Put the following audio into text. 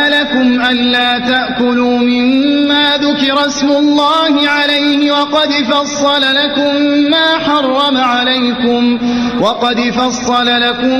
لكم ألا تأكلوا مما ذكر اسم الله عليه وقد فصل لكم ما حرم عليكم